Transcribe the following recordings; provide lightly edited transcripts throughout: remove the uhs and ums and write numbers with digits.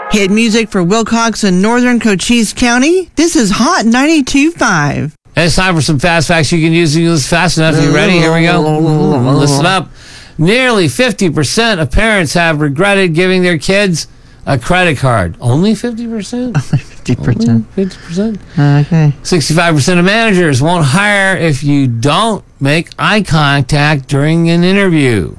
Hit music for Wilcox and Northern Cochise County. This is Hot 92.5. It's time for some fast facts you can use fast enough. You ready? Here we go. Listen up. Nearly 50% of parents have regretted giving their kids a credit card. Only 50%? 50%. 50%? Okay. 65% of managers won't hire if you don't make eye contact during an interview.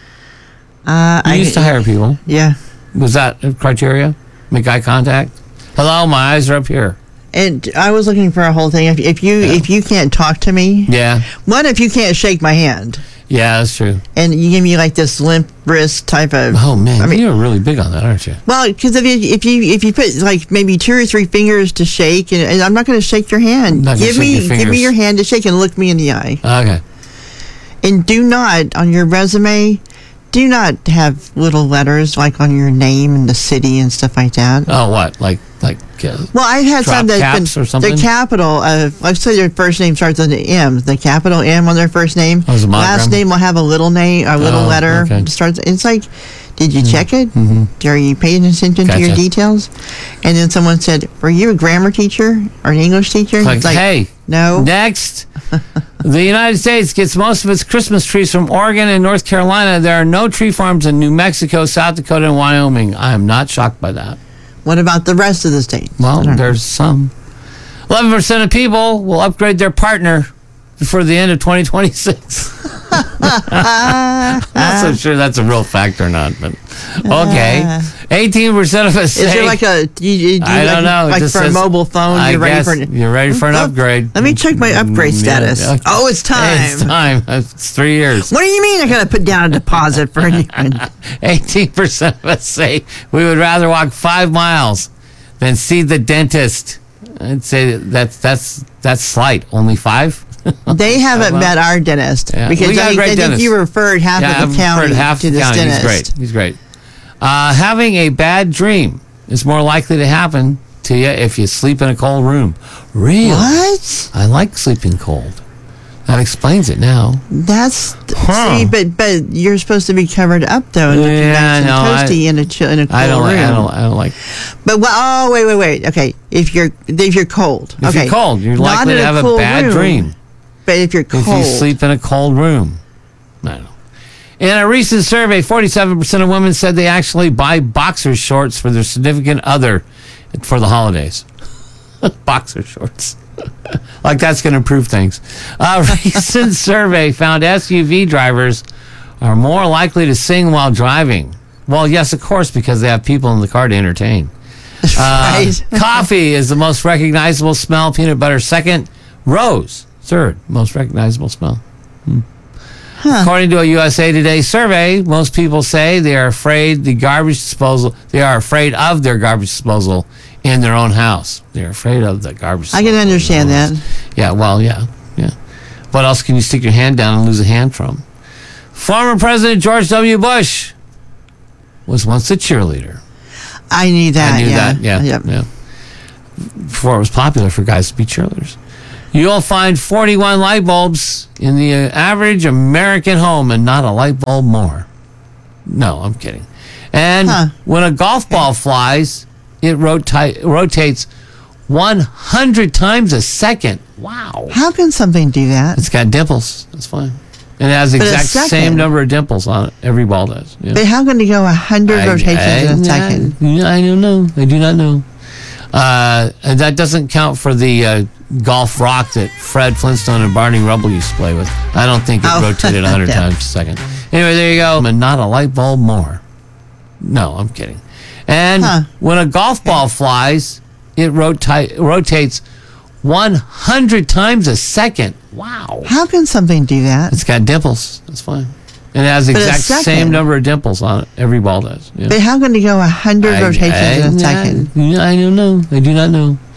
I used to hire people. Yeah. Was that a criteria? Make eye contact? Hello, my eyes are up here. And I was looking for a whole thing. If you can't talk to me, Yeah. one, if you can't shake my hand, Yeah, that's true. and you give me like this limp wrist type of. Oh, man. I mean, You're really big on that, aren't you? well, because if you put like maybe 2 or 3 fingers to shake, and I'm not going to shake your hand. Not gonna Give shake me your fingers. your hand to shake and look me in the eye. Okay. And do not on your resume. Do not have little letters like on your name and the city and stuff like that. Oh, what? Like Well, I've had drop some that's caps or something? the capital of, let's say their first name starts with an M, the capital M on their first name. Oh, is it Last monogram? name will have a little name, a little Oh, letter. okay. Starts. It's like, did you check it? Are you paying attention to your Gotcha. details? And then someone said, were you a grammar teacher or an English teacher? Like, It's hey, no. next. The United States gets most of its Christmas trees from Oregon and North Carolina. There are no tree farms in New Mexico, South Dakota, and Wyoming. I am not shocked by that. What about the rest of the states? Well, I don't know. there's some. 11% of people will upgrade their partner before the end of 2026. I'm not so sure that's a real fact or not, but okay. 18% of us say... Is there like a... I don't know. It Like just for a says, mobile phone, I you're ready guess for... you're ready for an upgrade. Let me check my upgrade status. Yeah. Oh, it's time. Hey, it's time. It's 3 years. What do you mean I got to put down a deposit for a new one? 18% of us say we would rather walk 5 miles than see the dentist. I'd say that's slight. Only 5? They haven't well. met our dentist Yeah. because We got a I great think dentist. you referred half of I've the county heard half to the this county. dentist. He's great. Having a bad dream is more likely to happen to you if you sleep in a cold room. Really? What? I like sleeping cold. That explains it now. That's Huh. see, but you're supposed to be covered up though, and looking nice and no, toasty in a cool I don't room. like. But oh, wait. Okay, if you're cold, If okay, you're cold, you're Not likely in to have a cool bad room, dream. But if you're cold, If you sleep in a cold room. I don't know. In a recent survey, 47% of women said they actually buy boxer shorts for their significant other for the holidays. Boxer shorts. Like that's going to improve things. A recent survey found SUV drivers are more likely to sing while driving. Well, yes, of course, because they have people in the car to entertain. right? Coffee is the most recognizable smell. Peanut butter second. Rose third most recognizable smell. According to a USA Today survey, most people say they are afraid of their garbage disposal in their own house. They're afraid of the garbage I disposal. can understand in their that. own house. Yeah, well, yeah. What else can you stick your hand down and lose a hand from? Former President George W. Bush was once a cheerleader. I knew that. I knew yeah. that, yeah. Yep. Yeah. Before it was popular for guys to be cheerleaders. You'll find 41 light bulbs in the average American home and not a light bulb more. No, I'm kidding. And when a golf ball flies, it rotates 100 times a second. Wow. How can something do that? It's got dimples. That's fine. And it has the But a exact second. same number of dimples on it. Every ball does. Yeah. But how can it go 100 rotations in a second? I don't know. I do not know. And that doesn't count for the golf rock that Fred Flintstone and Barney Rubble used to play with. I don't think it rotated 100 Yeah. times a second. Anyway, there you go. And not a light bulb more. No, I'm kidding. And when a golf ball flies, it rotates 100 times a second. Wow. How can something do that? It's got dimples. That's fine. And it has the But a exact second. same number of dimples on it. Every ball does. Yeah. But how can it go 100 rotations in a second? I don't know. I do not know.